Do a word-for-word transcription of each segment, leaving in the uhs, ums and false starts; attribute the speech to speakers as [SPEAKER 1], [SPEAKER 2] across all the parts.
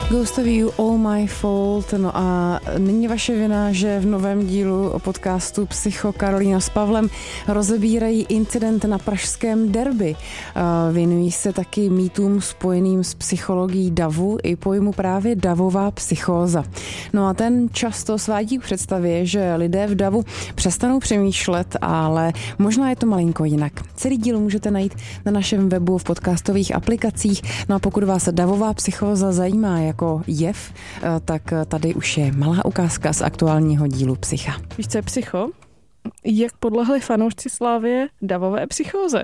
[SPEAKER 1] Ghost of You, All My Fault. No a není vaše vina, že v novém dílu o podcastu Psycho Karolína s Pavlem rozebírají incident na pražském derby. Věnují se taky mýtům spojeným s psychologií davu i pojmu právě davová psychóza. No a ten často svádí k představě, že lidé v davu přestanou přemýšlet, ale možná je to malinko jinak. Celý díl můžete najít na našem webu v podcastových aplikacích. No a pokud vás davová psychóza zajímá jako jev, tak tady už je malá ukázka z aktuálního dílu Psycha.
[SPEAKER 2] Víš, co je psycho? Jak podlehli fanoušci Slavie davové psychóze.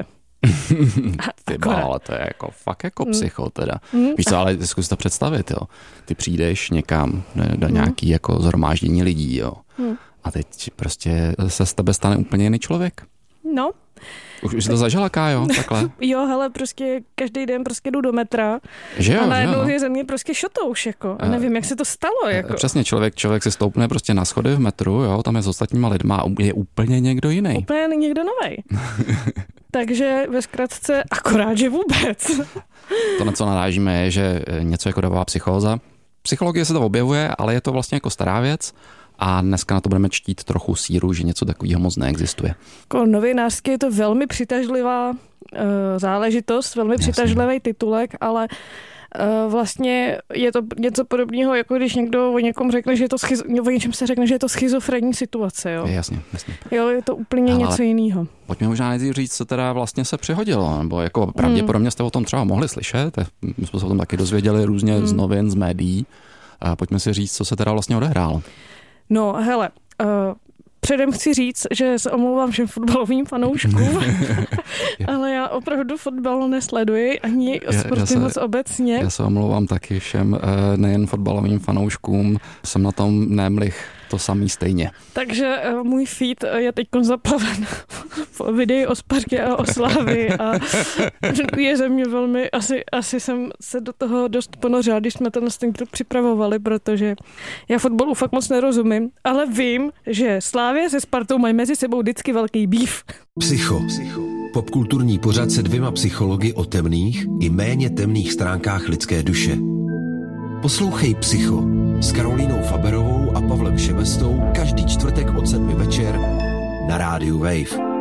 [SPEAKER 3] Ty ale to je jako fakt jako psycho teda. Mm. Víš co, ale zkus to představit, jo. Ty přijdeš někam do mm. nějaký jako zhromáždění lidí, jo. Mm. A teď prostě se z tebe stane úplně jiný člověk.
[SPEAKER 2] No.
[SPEAKER 3] Už, už jsi to zažila, Kájo, takhle?
[SPEAKER 2] Jo, hele, prostě každý den prostě jdu do metra
[SPEAKER 3] že jo,
[SPEAKER 2] a najednou
[SPEAKER 3] že jo,
[SPEAKER 2] je ze mě prostě šotouš, jako. A nevím, jak se to stalo, jako.
[SPEAKER 3] Přesně, člověk, člověk se stoupne prostě na schody v metru, jo, tam je s ostatníma lidma a je úplně někdo jiný.
[SPEAKER 2] Úplně někdo novej. Takže ve zkratce akorát, že vůbec.
[SPEAKER 3] To, na co narážíme, je, že něco jako davová psychóza. Psychologie se to objevuje, ale je to vlastně jako stará věc. A dneska na to budeme čtít trochu síru, že něco takového moc neexistuje.
[SPEAKER 2] Jako novinářsky je to velmi přitažlivá uh, záležitost, velmi Jasně. přitažlivý titulek, ale uh, vlastně je to něco podobného, jako když někdo o někom řekne, že je to schizo, o něčem se řekne, že je to schizofrenní situace. Jo?
[SPEAKER 3] Jasně, jasně.
[SPEAKER 2] Jo, je to úplně ale něco jiného.
[SPEAKER 3] Pojďme možná nejdřív říct, co teda vlastně se přihodilo, nebo jako pravděpodobně jste o tom třeba mohli slyšet, my jsme se o tom taky dozvěděli různě hmm. z novin, z médií. A pojďme si říct, co se teda vlastně odehrálo.
[SPEAKER 2] No, hele, uh, předem chci říct, že se omlouvám všem fotbalovým fanouškům, ale já opravdu fotbal nesleduji, ani sporty moc obecně.
[SPEAKER 3] Já se omlouvám taky všem, nejen fotbalovým fanouškům, jsem na tom nemlich to samý stejně.
[SPEAKER 2] Takže uh, můj feed je teď zaplaven videí o Spartě a o Slavii a je ze mě velmi, asi, asi jsem se do toho dost ponořila, když jsme to na ten díl připravovali, protože já fotbalu fakt moc nerozumím, ale vím, že Slavie se Spartou mají mezi sebou vždycky velký býv.
[SPEAKER 4] Psycho. Popkulturní pořad se dvěma psychologi o temných i méně temných stránkách lidské duše. Poslouchej Psycho s Karolínou Faberovou a Pavlem Šebestou každý čtvrtek od sedmi večer na rádiu Wave.